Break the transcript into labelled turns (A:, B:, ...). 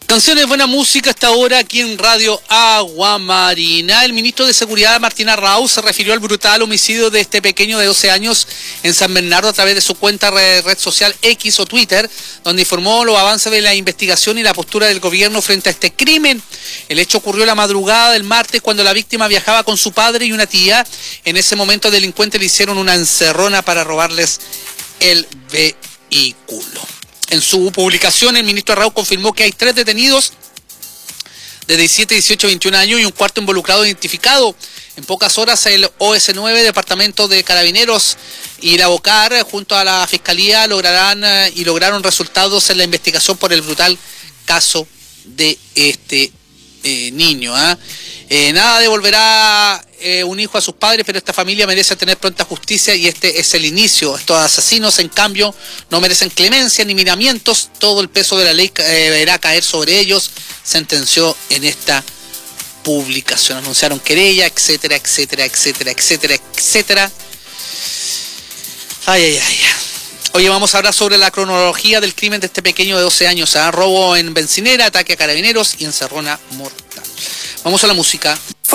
A: Canciones, buena música hasta ahora aquí en Radio Aguamarina. El ministro de Seguridad, Martín Arrau, se refirió al brutal homicidio de este pequeño de 12 años en San Bernardo a través de su cuenta red social X o Twitter, donde informó los avances de la investigación y la postura del gobierno frente a este crimen. El hecho ocurrió la madrugada del martes cuando la víctima viajaba con su padre y una tía. En ese momento, delincuentes le hicieron una encerrona para robarles el vehículo. En su publicación, el ministro Arrau confirmó que hay 3 detenidos de 17, 18, 21 años y un cuarto involucrado identificado. En pocas horas, el OS9, Departamento de Carabineros, y la BOCAR, junto a la Fiscalía, lograron resultados en la investigación por el brutal caso de este niño. Nada devolverá un hijo a sus padres, pero esta familia merece tener pronta justicia y este es el inicio. Estos asesinos, en cambio, no merecen clemencia ni miramientos. Todo el peso de la ley deberá caer sobre ellos, sentenció en esta publicación. Anunciaron querella, etcétera, etcétera, etcétera, etcétera, etcétera. Ay. Oye, vamos a hablar sobre la cronología del crimen de este pequeño de 12 años. Robo en bencinera, ataque a carabineros y encerrona mortal. Vamos a la música.